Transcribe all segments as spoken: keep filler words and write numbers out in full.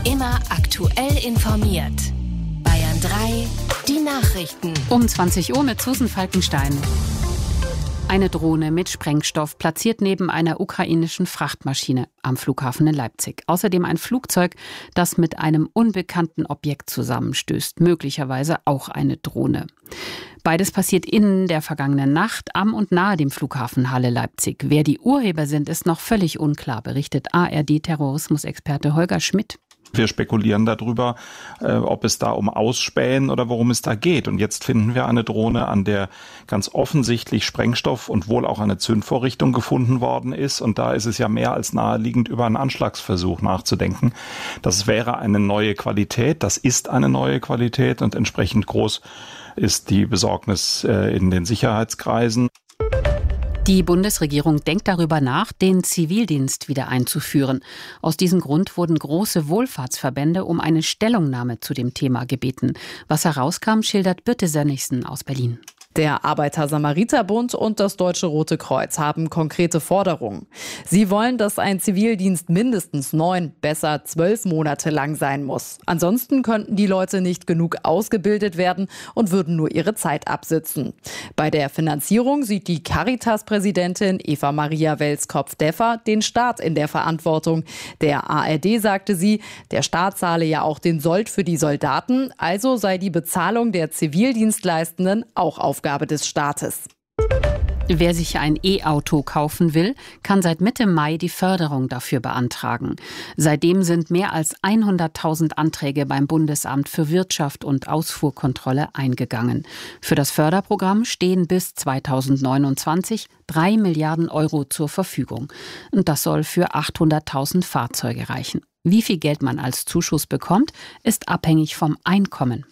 Immer aktuell informiert. Bayern drei, die Nachrichten. Um zwanzig Uhr mit Susan Falkenstein. Eine Drohne mit Sprengstoff platziert neben einer ukrainischen Frachtmaschine am Flughafen in Leipzig. Außerdem ein Flugzeug, das mit einem unbekannten Objekt zusammenstößt. Möglicherweise auch eine Drohne. Beides passiert in der vergangenen Nacht am und nahe dem Flughafen Halle-Leipzig. Wer die Urheber sind, ist noch völlig unklar, berichtet A R D-Terrorismusexperte Holger Schmidt. Wir spekulieren darüber, äh, ob es da um Ausspähen oder worum es da geht. Und jetzt finden wir eine Drohne, an der ganz offensichtlich Sprengstoff und wohl auch eine Zündvorrichtung gefunden worden ist. Und da ist es ja mehr als naheliegend, über einen Anschlagsversuch nachzudenken. Das wäre eine neue Qualität. Das ist eine neue Qualität und entsprechend groß ist die Besorgnis äh, in den Sicherheitskreisen. Die Bundesregierung denkt darüber nach, den Zivildienst wieder einzuführen. Aus diesem Grund wurden große Wohlfahrtsverbände um eine Stellungnahme zu dem Thema gebeten. Was herauskam, schildert Birte Sönnigsen aus Berlin. Der Arbeiter-Samariter-Bund und das Deutsche Rote Kreuz haben konkrete Forderungen. Sie wollen, dass ein Zivildienst mindestens neun, besser zwölf Monate lang sein muss. Ansonsten könnten die Leute nicht genug ausgebildet werden und würden nur ihre Zeit absitzen. Bei der Finanzierung sieht die Caritas-Präsidentin Eva Maria Welskopf-Deffer den Staat in der Verantwortung. Der A R D sagte sie, der Staat zahle ja auch den Sold für die Soldaten, also sei die Bezahlung der Zivildienstleistenden auch Aufgabe des Staates. Wer sich ein E-Auto kaufen will, kann seit Mitte Mai die Förderung dafür beantragen. Seitdem sind mehr als hunderttausend Anträge beim Bundesamt für Wirtschaft und Ausfuhrkontrolle eingegangen. Für das Förderprogramm stehen bis zweitausendneunundzwanzig drei Milliarden Euro zur Verfügung. Und das soll für achthunderttausend Fahrzeuge reichen. Wie viel Geld man als Zuschuss bekommt, ist abhängig vom Einkommen.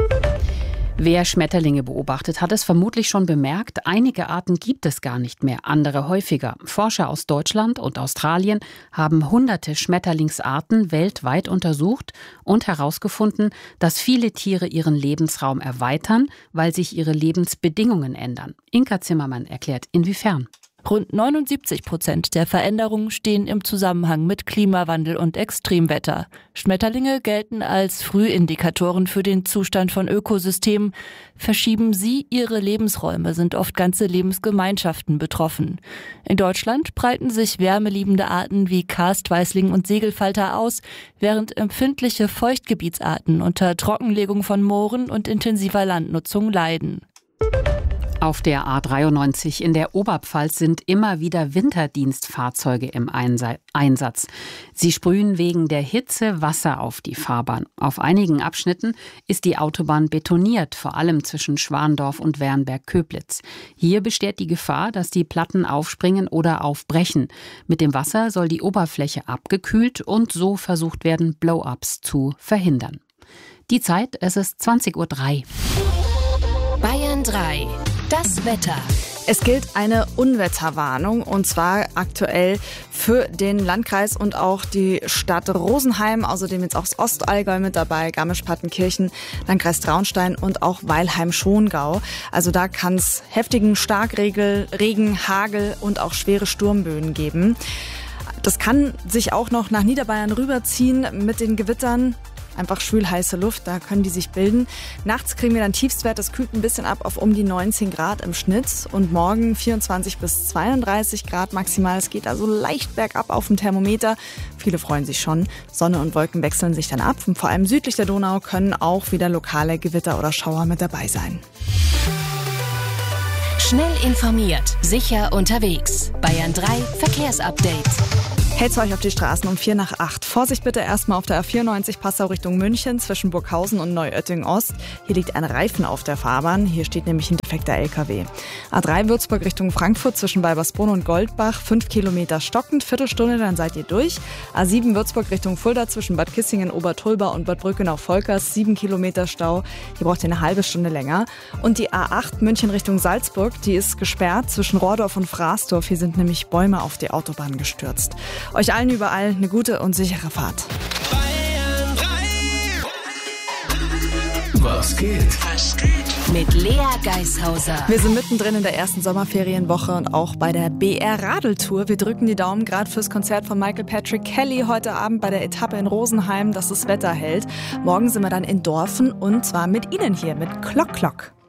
Wer Schmetterlinge beobachtet, hat es vermutlich schon bemerkt, einige Arten gibt es gar nicht mehr, andere häufiger. Forscher aus Deutschland und Australien haben hunderte Schmetterlingsarten weltweit untersucht und herausgefunden, dass viele Tiere ihren Lebensraum erweitern, weil sich ihre Lebensbedingungen ändern. Inka Zimmermann erklärt, inwiefern. Rund neunundsiebzig Prozent der Veränderungen stehen im Zusammenhang mit Klimawandel und Extremwetter. Schmetterlinge gelten als Frühindikatoren für den Zustand von Ökosystemen. Verschieben sie ihre Lebensräume, sind oft ganze Lebensgemeinschaften betroffen. In Deutschland breiten sich wärmeliebende Arten wie Karstweißling und Segelfalter aus, während empfindliche Feuchtgebietsarten unter Trockenlegung von Mooren und intensiver Landnutzung leiden. Auf der A dreiundneunzig in der Oberpfalz sind immer wieder Winterdienstfahrzeuge im Einsatz. Sie sprühen wegen der Hitze Wasser auf die Fahrbahn. Auf einigen Abschnitten ist die Autobahn betoniert, vor allem zwischen Schwandorf und Wernberg-Köblitz. Hier besteht die Gefahr, dass die Platten aufspringen oder aufbrechen. Mit dem Wasser soll die Oberfläche abgekühlt und so versucht werden, Blow-ups zu verhindern. Die Zeit, es ist zwanzig Uhr drei. Bayern drei. Das Wetter. Es gilt eine Unwetterwarnung und zwar aktuell für den Landkreis und auch die Stadt Rosenheim. Außerdem jetzt auch das Ostallgäu mit dabei, Garmisch-Partenkirchen, Landkreis Traunstein und auch Weilheim-Schongau. Also da kann es heftigen Starkregen, Regen, Hagel und auch schwere Sturmböen geben. Das kann sich auch noch nach Niederbayern rüberziehen mit den Gewittern. Einfach schwül-heiße Luft, da können die sich bilden. Nachts kriegen wir dann Tiefstwert, das kühlt ein bisschen ab auf um die neunzehn Grad im Schnitt. Und morgen vierundzwanzig bis zweiunddreißig Grad maximal. Es geht also leicht bergab auf dem Thermometer. Viele freuen sich schon. Sonne und Wolken wechseln sich dann ab. Und vor allem südlich der Donau können auch wieder lokale Gewitter oder Schauer mit dabei sein. Schnell informiert, sicher unterwegs. Bayern drei Verkehrsupdate. Hält's euch auf die Straßen um vier nach acht. Vorsicht bitte erstmal auf der A vierundneunzig Passau Richtung München zwischen Burghausen und Neuötting Ost. Hier liegt ein Reifen auf der Fahrbahn. Hier steht nämlich ein defekter L K W. A drei Würzburg Richtung Frankfurt zwischen Weibersbrunn und Goldbach. Fünf Kilometer stockend, Viertelstunde, dann seid ihr durch. A sieben Würzburg Richtung Fulda zwischen Bad Kissingen, Obertulba und Bad Brückenau-Volkers. Sieben Kilometer Stau. Hier braucht ihr eine halbe Stunde länger. Und die A acht München Richtung Salzburg, die ist gesperrt zwischen Rohrdorf und Fraßdorf. Hier sind nämlich Bäume auf die Autobahn gestürzt. Euch allen überall eine gute und sichere Fahrt. Bayern drei. Was geht? Was geht? mit Lea Geishauser. Wir sind mittendrin in der ersten Sommerferienwoche und auch bei der B R Radeltour. Wir drücken die Daumen gerade fürs Konzert von Michael Patrick Kelly heute Abend bei der Etappe in Rosenheim, dass das Wetter hält. Morgen sind wir dann in Dorfen und zwar mit Ihnen hier, mit Klock Klock.